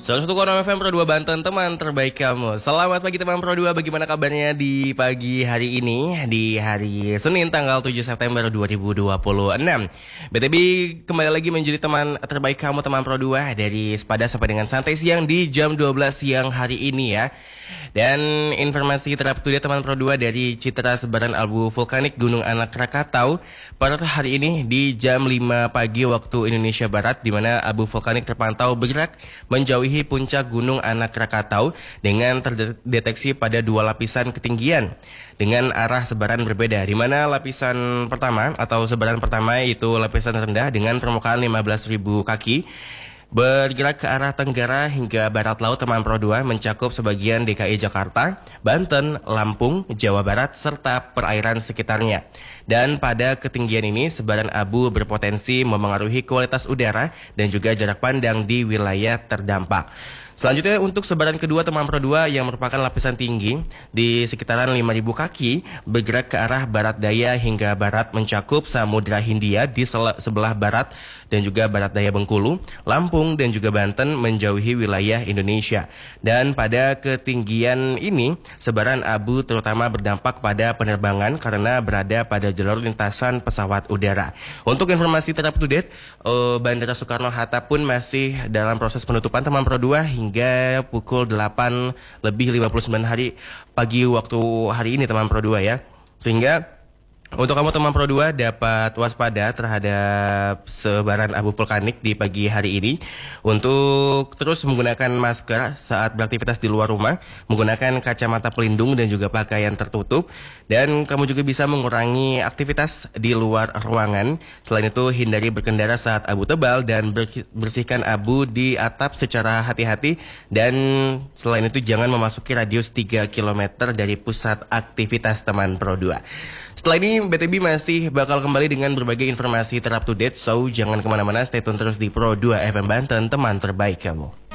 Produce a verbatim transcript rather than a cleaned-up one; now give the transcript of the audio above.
seratus satu koma enam F M Pro dua Banten, teman terbaik kamu. Selamat pagi teman Pro dua, bagaimana kabarnya di pagi hari ini? Di hari Senin tanggal tujuh September dua ribu dua puluh enam. B T B kembali lagi menjadi teman terbaik kamu teman Pro dua, dari sepada sampai dengan santai siang di jam dua belas siang hari ini ya. Dan informasi terupdate teman Pro dua dari citra sebaran abu vulkanik Gunung Anak Krakatau pada hari ini di jam lima pagi waktu Indonesia Barat, di mana abu vulkanik terpantau bergerak menjauhi puncak Gunung Anak Krakatau dengan terdeteksi pada dua lapisan ketinggian dengan arah sebaran berbeda, di mana lapisan pertama atau sebaran pertama itu lapisan rendah dengan permukaan lima belas ribu kaki bergerak ke arah tenggara hingga barat laut teman Pro dua, mencakup sebagian D K I Jakarta, Banten, Lampung, Jawa Barat, serta perairan sekitarnya. Dan pada ketinggian ini, sebaran abu berpotensi memengaruhi kualitas udara dan juga jarak pandang di wilayah terdampak. Selanjutnya untuk sebaran kedua teman Pro dua yang merupakan lapisan tinggi di sekitaran lima ribu kaki bergerak ke arah barat daya hingga barat, mencakup Samudra Hindia di sebelah barat dan juga barat daya Bengkulu, Lampung dan juga Banten, menjauhi wilayah Indonesia. Dan pada ketinggian ini sebaran abu terutama berdampak pada penerbangan karena berada pada jalur lintasan pesawat udara. Untuk informasi terupdate, Bandara Soekarno-Hatta pun masih dalam proses penutupan teman Pro dua hingga pukul delapan lebih lima puluh sembilan hari pagi waktu hari ini teman Pro dua ya. Sehingga untuk kamu teman Pro dua dapat waspada terhadap sebaran abu vulkanik di pagi hari ini, untuk terus menggunakan masker saat beraktivitas di luar rumah, menggunakan kacamata pelindung dan juga pakaian tertutup, dan kamu juga bisa mengurangi aktivitas di luar ruangan. Selain itu hindari berkendara saat abu tebal dan bersihkan abu di atap secara hati-hati, dan selain itu jangan memasuki radius tiga kilometer dari pusat aktivitas teman Pro dua. Setelah ini B T B masih bakal kembali dengan berbagai informasi terupdate, so jangan kemana-mana, stay tune terus di Pro dua F M Banten, teman terbaik kamu.